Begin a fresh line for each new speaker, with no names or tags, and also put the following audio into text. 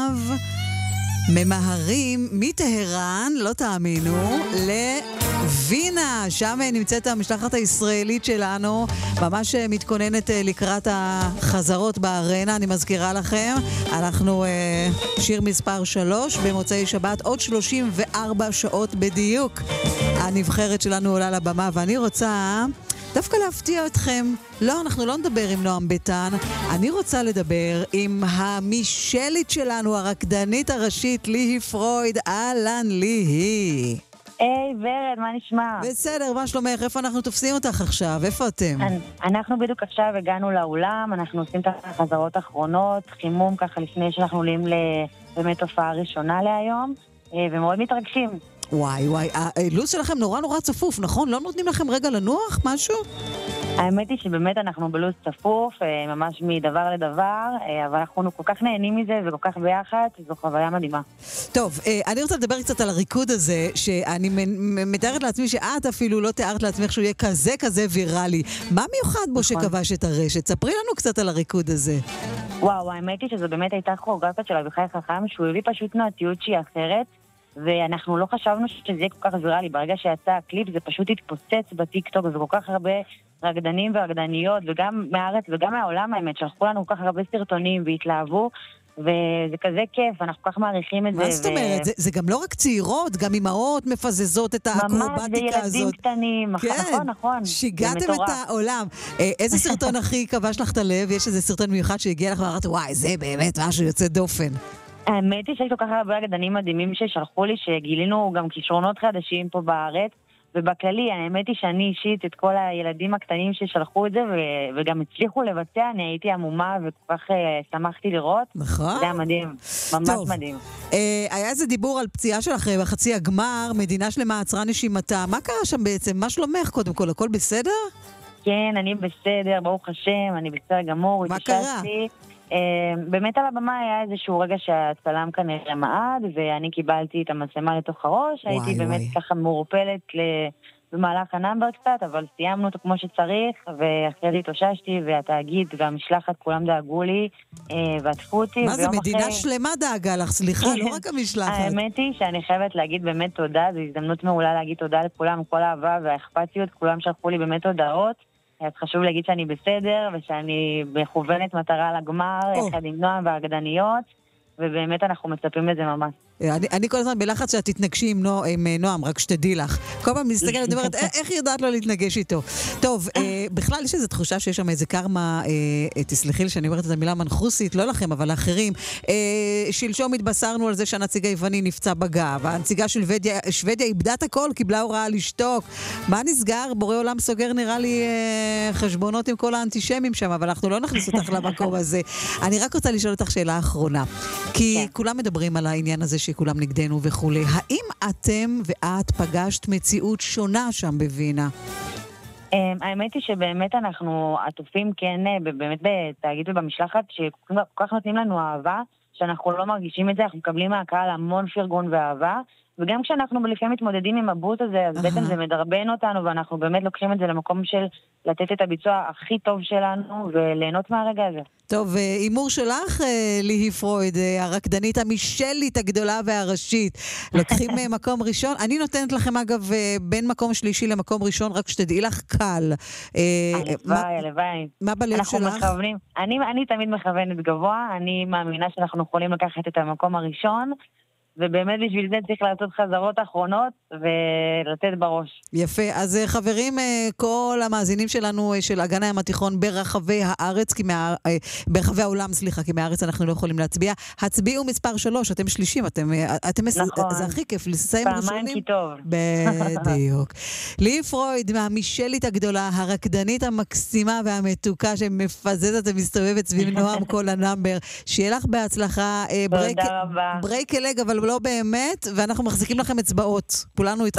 ממהרים מטהרן, לא תאמינו, לווינה. שם נמצאת המשלחת הישראלית שלנו, ממש מתכוננת לקראת החזרות בארנה. אני מזכירה לכם, אנחנו שיר מספר 3 במוצאי שבת, עוד 34 שעות בדיוק. הנבחרת שלנו עולה לבמה, ואני רוצה דווקא להפתיע אתכם. לא, אנחנו לא נדבר עם נועם ביטן, אני רוצה לדבר עם המשלית שלנו, הרקדנית הראשית, ליהי פרויד. אהלן ליהי.
היי ורד, מה נשמע?
בסדר, מה שלומך? איפה אנחנו תופסים אותך עכשיו? איפה אתם?
אנחנו בדיוק עכשיו הגענו לאולם, אנחנו עושים את החזרות האחרונות, חימום ככה לפני שאנחנו עולים באמת הופעה ראשונה להיום, ומאוד מתרגשים.
וואי, הלו"ז שלכם נורא נורא צפוף, נכון? לא נותנים לכם רגע לנוח, משהו?
האמת היא שבאמת אנחנו בלו"ז צפוף, ממש מדבר לדבר, אבל אנחנו כל כך נהנים מזה וכל כך ביחד, זו חוויה מדהימה.
טוב, אני רוצה לדבר קצת על הריקוד הזה, שאני מתארת לעצמי שאת אפילו לא תיארת לעצמך שהוא יהיה כזה ויראלי. מה מיוחד בו שכבש את הרשת? ספרי לנו קצת על הריקוד הזה.
וואו, האמת היא שזו באמת הייתה כוריאוגרפיה של אביחי חכם, שהוא הביא פשוט תנועתיות שהיא אחרת, ואנחנו לא חשבנו שזה יהיה כל כך ויראלי. ברגע שיצא הקליפ זה פשוט התפוצץ בטיקטוק, וזה כל כך הרבה רקדנים ורקדניות, וגם מהארץ וגם מהעולם האמת, שלחו לנו כל כך הרבה סרטונים והתלהבו, וזה כזה כיף, אנחנו כל כך מעריכים את זה.
מה זאת אומרת? זה גם לא רק צעירות, גם אמהות מפזזות את האקרובטיקה הזאת.
ממש, וילדים קטנים, נכון.
שיגעתם את העולם. איזה סרטון הכי כבש לך את הלב? יש איזה סרטון מיוחד שהגיע לך ואמרת, וואי, זה באמת משהו יוצא דופן.
האמת היא שיש כל כך הרבה רקדנים מדהימים ששלחו לי, שגילינו גם כישרונות חדשים פה בארץ, ובכללי, האמת היא שאני אישית את כל הילדים הקטנים ששלחו את זה, וגם הצליחו לבצע, אני הייתי עמומה וכל כך שמחתי לראות.
נכון.
זה היה מדהים, ממש מדהים.
היה איזה דיבור על פציעה שלך בחצי הגמר, מדינה שלמה עצרה נשימתה. מה קרה שם בעצם? מה שלומך קודם כל? הכל בסדר?
כן, אני בסדר, ברוך השם, אני בסדר גמור.
מה קרה?
באמת על הבמה היה איזשהו רגע שהצלם כנראה מעד, ואני קיבלתי את המצלמה לתוך הראש, הייתי באמת ככה מעורפלת במהלך הנאמבר קצת, אבל סיימנו אותו כמו שצריך, ואחרי זה התאוששתי, והתאגיד והמשלחת כולם דאגו לי, ועטפו אותי.
מה זה, מדינה שלמה דאגה לך, סליחה, לא רק המשלחת.
האמת היא שאני חייבת להגיד באמת תודה, זו הזדמנות מעולה להגיד תודה לכולם, כל האהבה והאכפתיות, כולם שלחו לי באמת הודעות, אז חשוב להגיד שאני בסדר, ושאני מכוונת מטרה לגמר, יחד עם נועם והרקדניות, ובאמת אנחנו מצפים לזה ממש.
אני כל הזמן בלחץ שאת תתנגשי עם נועם, רק שתדעי לך. כל פעם מסתכלת, אומרת, איך יודעת לא להתנגש איתו? טוב, בכלל יש איזו תחושה שיש שם איזה קרמה, תסלחי לי שאני אומרת את המילה מנחוסית, לא לכם, אבל לאחרים. שלשום התבשרנו על זה שהנציג היווני נפצע בגב, הנציגה של שוודיה איבדה את הכל, קיבלה הוראה לשתוק. מה נסגר? בורא עולם סוגר נראה לי חשבונות עם כל האנטישמים שם, אבל אנחנו לא נכניס אותך למקום הזה. אני רק רוצה לשאול אותך שאלה אחרונה, כי כולם מדברים על העניין הזה שכולם נגדנו וכולי. האם אתם ואת פגשת מציאות שונה שם בווינה?
האמת היא שבאמת אנחנו עטופים כן באמת בתאגיד ובמשלחת שכל כך נותנים לנו אהבה, שאנחנו לא מרגישים את זה, אנחנו מקבלים מהקהל המון פרגון ואהבה, וגם כשאנחנו לפעמים מתמודדים עם הבוט הזה, אז בעצם זה מדרבן אותנו, ואנחנו באמת לוקחים את זה למקום של לתת את הביצוע הכי טוב שלנו, וליהנות מהרגע הזה.
טוב, אימור שלך, ליהי פרויד, הרקדנית המשלית הגדולה והראשית. לוקחים מקום ראשון. אני נותנת לכם אגב בין מקום שלישי למקום ראשון, רק שתדעי לך קל.
הלוואי.
מה בלב שלך?
אני תמיד מכוונת גבוה, אני מאמינה שאנחנו יכולים לקחת את המקום הראשון, ובאמת בשביל זה צריך לעשות חזרות אחרונות ולתת בראש.
יפה, אז חברים, כל המאזינים שלנו של אגן הים התיכון ברחבי הארץ, ברחבי העולם, סליחה, כי מהארץ אנחנו לא יכולים להצביע. הצביעו מספר 3, אתם שלישים,
נכון.
זה הכי כיף, לסיים ראשונים.
פעמיים כי טוב.
בדיוק. ליהי פרויד, מהמשלית הגדולה, הרקדנית המקסימה והמתוקה שמפזזת ומסתובבת סביב נועם כל הנאמבר. שיהיה לך בהצלחה.
תודה רבה.
ברייק אלג, אבל לא באמת, ואנחנו מחזיקים לכם אצבעות. כולנו איתכם.